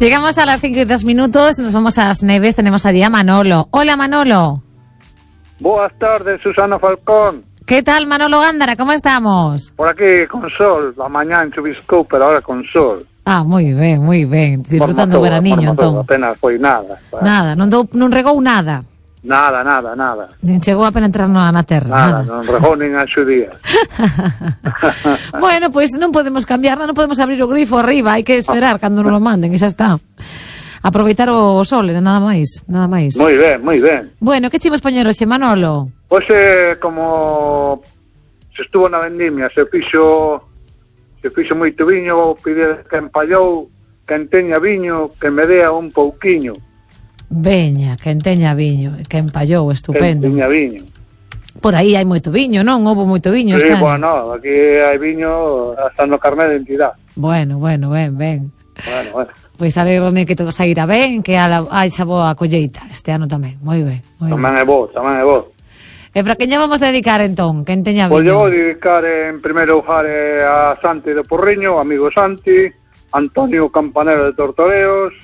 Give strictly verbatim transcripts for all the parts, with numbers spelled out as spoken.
Llegamos a las cinco y dos minutos, nos vamos a las Neves, tenemos allí a Manolo. Hola, Manolo. Boas tardes, Susana Falcón. ¿Qué tal, Manolo Gándara? ¿Cómo estamos? Por aquí con sol, la mañá chubiscou, pero ahora con sol. Ah, moi ben, moi ben, disfrutando o veraniño, entón. Apenas foi nada. Pues. Nada, non, dou, non regou nada. Nada, nada, nada. Nin chegou a pena entrar na, na terra. Nada, nada. non regou nin a xudía. Bueno, pois pues non podemos cambiar, non podemos abrir o grifo arriba, hai que esperar cando nos lo manden, e xa está. Aproveitar o sol, nada máis, nada máis. Moi ben, moi ben. Bueno, que chimos poñer hoxe, Manolo? Hoxe, como se estuvo na vendimia, se fixo se fixo moito viño, vou pedir que empallou, que enteña viño, que me dea un pouquiño. Veña, que enteña viño, que empallou, estupendo. Que enteña viño. Por aí hai moito viño, non? Houve moito viño sí, este ano. Bueno, aquí hai viño hasta no carné de identidade. Bueno, bueno, ben, ben. Bueno, bueno. Pois alegrome que todo saíra ben, que hai xa boa colleita este ano tamén, moi ben, moi ben. Tamén é bo, tamén é bo. E para quen lle vamos dedicar entón, que enteña viño? Pois eu vou dedicar en primeiro lugar a Santi de Porriño, amigo Santi, Antonio Campanero de Tortoreos,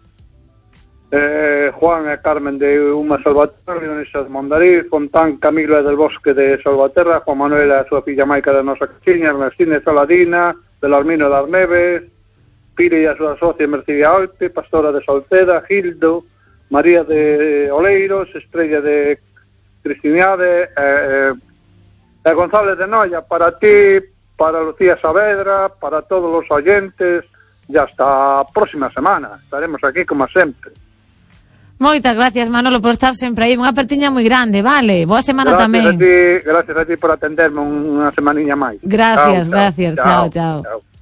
eh, Juan e Carmen de Uma Salvaterra, Leonisas Mondariz, Fontán Camilo del Bosque de Salvaterra, Juan Manuel e a súa filla Maica de Nosa Caxiña, Ernestina Saladina, del Armino das Neves, Pire e a súa socia Mercedes Alte, Pastora de Salceda, Gildo, María de Oleiros, Estrella de Cristiniade, eh, eh, González de Noia, para ti, para Lucía Saavedra, para todos os oyentes, e hasta a próxima semana. Estaremos aquí como sempre. Moitas gracias, Manolo, por estar sempre aí. Unha apertiña moi grande, vale? Boa semana gracias tamén. A ti, gracias a ti por atenderme unha semaniña máis. Gracias, chao, gracias. Chao, chao. chao.